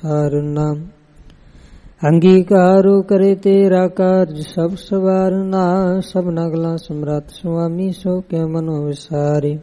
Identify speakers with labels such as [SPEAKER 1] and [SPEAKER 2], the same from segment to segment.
[SPEAKER 1] ਵਿਸਾਰਨਾ। ਅੰਗੀਕਾਰੋ ਕਰੇ ਤੇਰਾ ਕਾਰਜ ਸਭ ਸਵਾਰਨਾ। ਸਭਨਾ ਗਲਾਂ ਸਮਰੱਥ ਸੁਆਮੀ ਸੋ ਕਿਆ ਮਨੋ ਵਿਸਾਰੇ।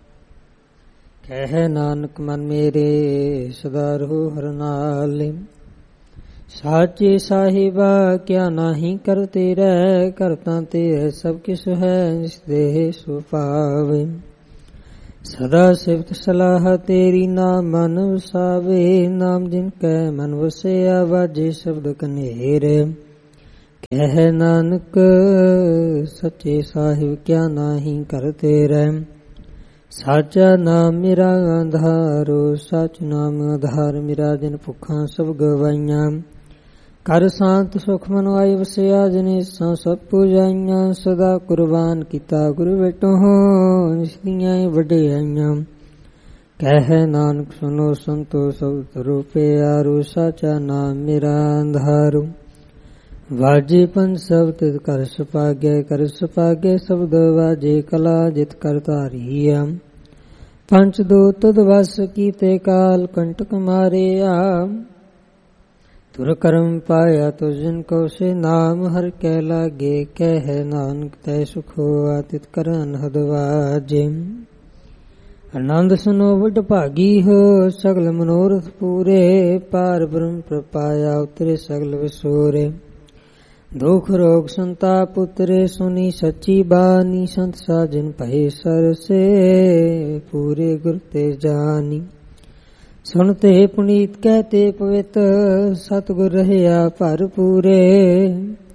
[SPEAKER 1] ਕਹਿ ਨਾਨਕ ਮਨ ਮੇਰੇ ਸਦਾ ਰਹੋ ਹਰਿ ਨਾਲੇ। ਸਾਚੇ ਸਾਹਿਬਾ ਕਿਆ ਨਾਹੀ ਕਰਤੇ ਰਹਿ। ਕਰਤਾ ਤੇ ਸਭ ਕਿਸ ਹੈ ਜਿਸ ਦੇਹ ਸੋ ਪਾਵੇ। ਸਦਾ ਸਿਫਤ ਸਲਾਹ ਤੇਰੀ ਨਾਮ ਮਨ ਵਸਾਵੇ। ਨਾਮ ਜਿਨ ਕੈ ਮਨ ਵਸਿਆ ਵਾਜੇ ਸ਼ਬਦ ਕਨੇਰ। ਕਹਿ ਨਾਨਕ ਸੱਚੇ ਸਾਹਿਬ ਕਿਆ ਨਾਹੀ ਕਰਤੇ ਰਹਿ। ਸਾਚਾ ਨਾਮ ਮੇਰਾ ਆਧਾਰੋ। ਸਚ ਨਾਮ ਆਧਾਰ ਮੇਰਾ ਜਿਨ ਭੁੱਖਾਂ ਸਭ ਗਵਾਈਆਂ। ਕਰ ਸ਼ਾਂਤ ਸੁਖ ਮਨ ਆਏ ਵਸਿਆ ਜਿਨੇ ਸਾਂ ਸਭ ਪੂਜਾਈਆਂ। ਸਦਾ ਕੁਰਬਾਨ ਕੀਤਾ ਗੁਰ ਵੇਟੋ ਨਿਸਤੀਆਂ ਵਡਿਆਈਆਂ। ਕਹਿ ਨਾਨਕ ਸੁਨੋ ਸੰਤੋ ਸਭ ਤਰੋ ਪਿਆਰੋ। ਸਾਚਾ ਨਾਮ ਮੇਰਾ ਆਧਾਰੋ। ਵਾਜੇ ਪੰਜ ਸਭ ਤਿਤ ਕਰ ਸੁਭਾਗੈ। ਕਰ ਸੁਭਾਗੈ ਸ਼ਬਦ ਵਾਜੇ ਕਲਾ ਜਿਤ ਕਰ ਧਾਰੀਆ। ਪੰਚ ਦੋ ਤੁਧ ਵਸ ਕੀਤੇ ਕਾਲ ਕੰਟਕ ਮਾਰਿਆ। ਤੁਰ ਕਰਮ ਪਾਇਆ ਤੁ ਜਿਨ ਕੋ ਸੇ ਨਾਮ ਹਰਿ ਕੈ ਲਾਗੇ। ਕਹਿ ਨਾਨਕ ਤੈ ਸੁਖ ਹੋਆ ਤਿਤ ਕਰ ਅਨਹਦ ਵਾਜੇ। ਆਨੰਦ ਸੁਨੋ ਵਡ ਭਾਗੀ ਹੋ ਸਗਲ ਮਨੋਰਥ ਪੂਰੇ। ਪਾਰ ਬ੍ਰਹਮ ਪ੍ਰਪਾਇਆ ਉਤਰੇ ਸਗਲ ਵਿਸੂਰੇ। ਦੁਖ ਰੋਗ ਸੰਤਾਪ ਉਤਰੇ ਸੁਨੀ ਸੱਚੀ ਬਾਣੀ। ਸੰਤ ਸਾਜਨ ਭਏ ਸਰਸੇ ਪੂਰੇ ਗੁਰ ਤੇ ਜਾਨੀ। ਸੁਣਤੇ ਪੁਨੀਤ ਕਹਤੇ ਪਵਿੱਤ ਸਤਿਗੁਰ ਰਹਿਆ ਭਰਪੂਰੇ।